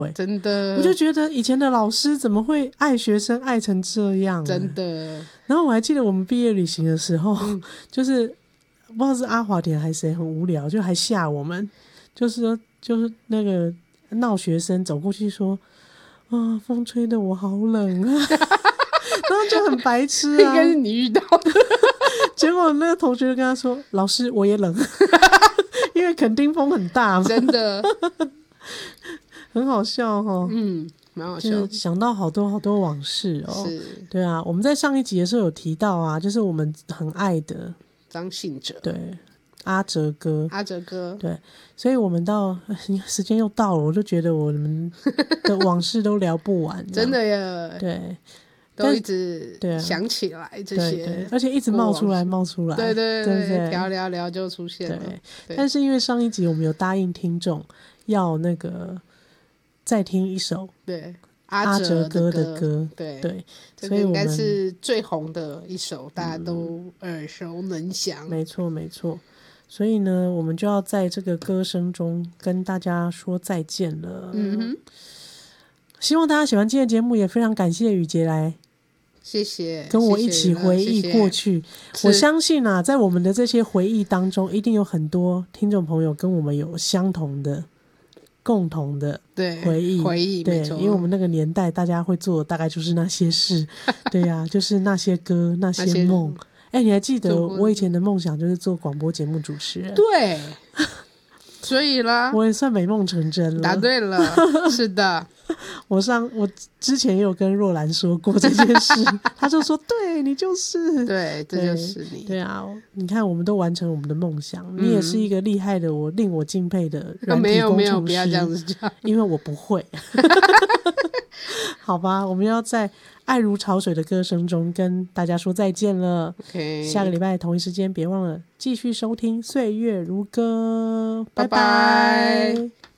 真的， 我就觉得以前的老师怎么会爱学生爱成这样， 真的。 然后我还记得我们毕业旅行的时候，就是不知道是阿华田还是谁很无聊，就还吓我们，就是那个闹学生走过去说啊，风吹得我好冷啊，然后就很白痴啊， 应该是你遇到的。 结果那个同学就跟他说：“老师，我也冷，因为垦丁风很大嘛。” 真的， 很好笑哦。 蛮好笑的。 就是想到好多好多往事哦。 是， 对啊，我们在上一集的时候有提到啊，就是我们很爱的张信哲， 对阿哲哥，对，所以我们到时间又到了，我就觉得我们的往事都聊不完， 真的耶， 对。 都一直对啊想起来这些， 对，而且一直冒出来，对对对对， 聊就出现了。 对，但是因为上一集我们有答应听众要那个再听一首对阿哲哥的歌， 对， 所以我们应该是最红的一首，大家都耳熟能详。 没错没错，所以呢，我们就要在这个歌声中跟大家说再见了。希望大家喜欢今天的节目，也非常感谢雨杰来。 谢谢， 跟我一起回忆过去。我相信啊，在我们的这些回忆当中，一定有很多听众朋友跟我们有相同的、共同的回忆。对，因为我们那个年代，大家会做的大概就是那些事。对呀，就是那些歌、那些梦。你还记得我以前的梦想就是做广播节目主持人？ 对。所以啦， 我也算美梦成真了。 答对了，是的。 我之前也有跟若兰说过这件事，他就说：“对你就是， 对，这就是你。” 对啊，你看，我们都完成我们的梦想。你也是一个厉害的，令我敬佩的软体工程师。 没有，不要这样子讲， 因为我不会。好吧，我们要在爱如潮水的歌声中跟大家说再见了。下个礼拜同一时间，别忘了继续收听《岁月如歌》。拜拜。